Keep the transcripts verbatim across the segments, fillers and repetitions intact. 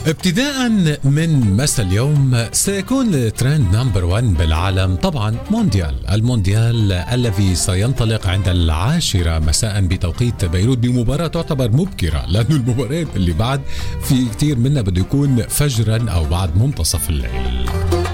ابتداء من مساء اليوم سيكون الترند نمبر واحد بالعالم طبعا مونديال المونديال الذي سينطلق عند العاشرة مساء بتوقيت بيروت بمباراة تعتبر مبكرة، لأن المباراة اللي بعد في كتير منها بده يكون فجرا أو بعد منتصف الليل.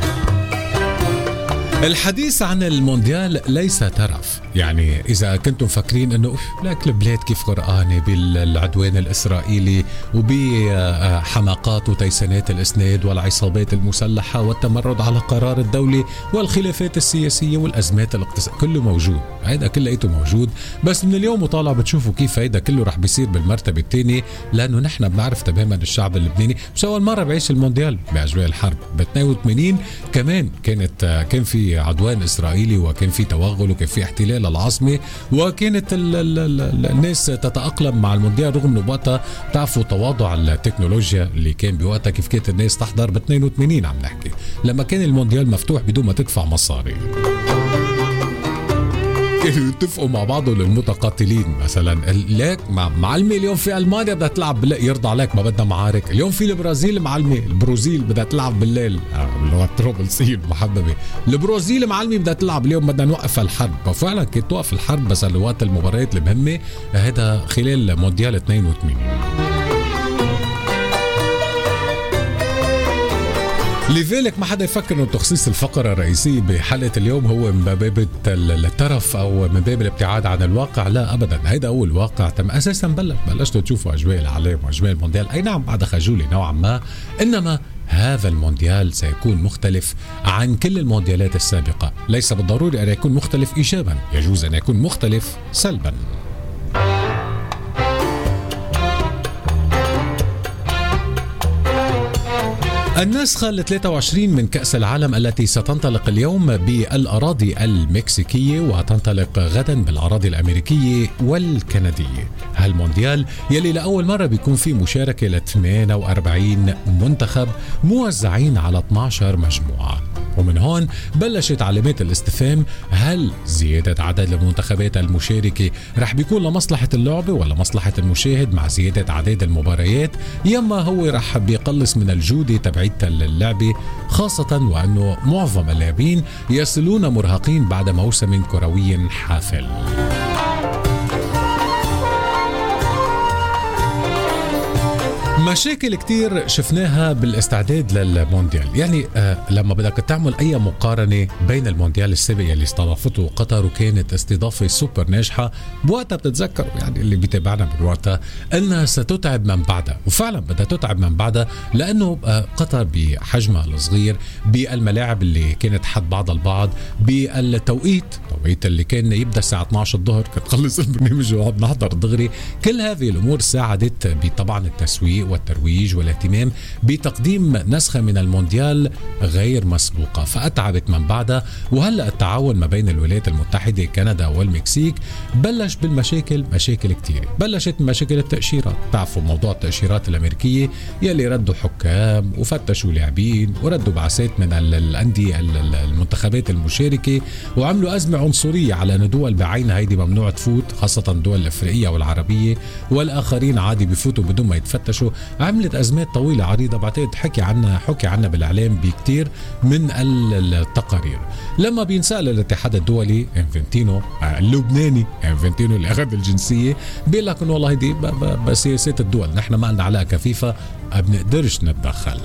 الحديث عن المونديال ليس ترف، يعني إذا كنتم فاكرين أنه لك البلاد كيف غرقانة بالعدوان الإسرائيلي وبحماقات وتيسانات الإسناد والعصابات المسلحة والتمرد على قرار الدولة والخلافات السياسية والأزمات الاقتصادية، كله موجود، هيدا كله موجود، بس من اليوم وطالع بتشوفوا كيف هيدا كله رح بيصير بالمرتبة الثانية، لأنه نحن بنعرف تماما الشعب اللبناني مش أول مرة بعيش المونديال بأجواء الحرب. ب اثنين وثمانين كمان كانت كان في عدوان إسرائيلي وكان في توغل وكان في احتلال العاصمة، وكانت ال ال ال الناس تتأقلم مع المونديال رغم انه بوقتها بتعرفوا تواضع التكنولوجيا اللي كان بوقتها، كيف كانت الناس تحضر ب اثنين وثمانين عم نحكي لما كان المونديال مفتوح بدون ما تدفع مصاري. كانوا يتفقوا مع بعض للمتقاتلين مثلا، ليك معلمي اليوم في المانيا بدها تلعب بالليل، يرضى عليك ما بدنا معارك، اليوم في البرازيل معلمي البرازيل بدها تلعب بالليل، اللي هو التروبل سيل محببه، البرازيل معلمي بدها تلعب اليوم بدنا نوقف الحرب، وفعلا كانت توقف الحرب بس وقت المباريات المهمه، هذا خلال مونديال اثنين وثمانين. لذلك ما حدا يفكر انه تخصيص الفقرة الرئيسية بحلقة اليوم هو من باب الترف او من باب الابتعاد عن الواقع، لا ابدا، هيدا هو الواقع. تم اساسا بلش بلشتوا تشوفوا اجواء العالم واجواء المونديال، اي نعم بعد خجولة نوعا ما، انما هذا المونديال سيكون مختلف عن كل المونديالات السابقة، ليس بالضروري ان يكون مختلف ايجابا، يجوز ان يكون مختلف سلبا. النسخة الثالثة والعشرين من كأس العالم التي ستنطلق اليوم بالأراضي المكسيكية وتنطلق غدا بالأراضي الأمريكية والكندية. هالمونديال يلي لأول مرة بيكون فيه مشاركة ل ثمانية وأربعين منتخب موزعين على اثني عشر مجموعة، ومن هون بلشت علامات الاستفهام، هل زيادة عدد المنتخبات المشاركة رح بيكون لمصلحة اللعبة ولا مصلحة المشاهد مع زيادة عدد المباريات، يما هو رح بيقلص من الجودة تبعية اللعبة، خاصة وأنه معظم اللاعبين يصلون مرهقين بعد موسم كروي حافل. مشاكل كتير شفناها بالاستعداد للمونديال، يعني آه لما بدك تعمل أي مقارنة بين المونديال السابق اللي استضافته قطر وكانت استضافة سوبر ناجحة، بوقتها بتتذكروا يعني اللي بيتابعنا من وقتها أنها ستتعب من بعدها، وفعلا بدها تتعب من بعدها، لأنه آه قطر بحجمها الصغير، بالملاعب اللي كانت حد بعض البعض، بالتوقيت التوقيت اللي كان يبدأ الساعة اثني عشر الظهر كنت خلص البرنامج وقعد نحضر دغري، كل هذه الأمور ساعدت بطبعا التسويق والترويج والاهتمام بتقديم نسخة من المونديال غير مسبوقة، فأتعبت من بعدها. وهلأ التعاون ما بين الولايات المتحدة كندا والمكسيك بلش بالمشاكل، مشاكل كتير، بلشت مشاكل التأشيرات، تعرفوا موضوع التأشيرات الأمريكية يلي ردوا حكام وفتشوا لاعبين وردوا بعثات من الأندية المنتخبات المشاركة، وعملوا أزمة عنصرية على أن دول بعينها هيدي ممنوع تفوت، خاصة الدول الأفريقية والعربية، والآخرين عادي بيفوتوا بدون ما يتفتشوا، عملت أزمات طويلة عريضة، بعتقد حكي عنها حكي عنها بالإعلام بكتير من التقارير. لما بينسأل الاتحاد الدولي انفنتينو اللبناني انفنتينو اللي أخذ الجنسية بيقول لك إنه والله دي بسياسات الدول، نحن ما لنا علاقة فيفا، ما بنقدرش نتدخل.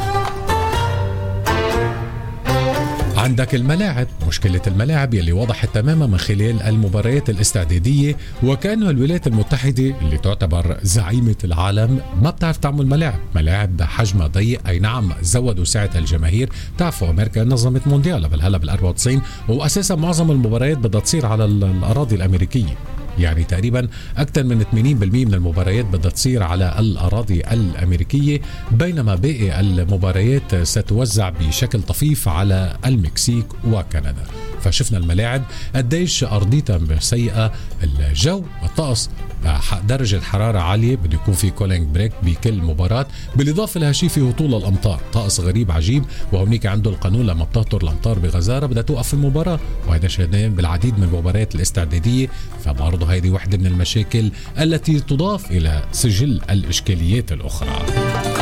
عندك الملاعب، مشكلة الملاعب يلي وضحت تماما من خلال المباريات الاستعدادية، وكانوا الولايات المتحدة اللي تعتبر زعيمة العالم ما بتعرف تعمل ملاعب، ملاعب حجمها ضيق، أي نعم زودوا سعة الجماهير، تعرفوا أمريكا نظمت مونديال بالهلا بالأربعة وتسعين، وأساسا معظم المباريات بدها تصير على الأراضي الأمريكية، يعني تقريبا أكثر من ثمانين بالمئة من المباريات بدها تصير على الأراضي الأمريكية، بينما باقي المباريات ستوزع بشكل طفيف على المكسيك وكندا. فشفنا الملاعب قديش أرضيتها سيئة، الجو الطقس درجة حرارة عالية، بده يكون في كولينج بريك بكل مباراة، بالإضافة لها شيء في هطول الأمطار، طقس غريب عجيب، وهونيك عنده القانون لما بتهطر الأمطار بغزارة بدها توقف المباراة، وهذا شهدناه بالعديد من المباريات الاستعدادية. فبرضه هذه واحدة من المشاكل التي تضاف إلى سجل الإشكاليات الأخرى.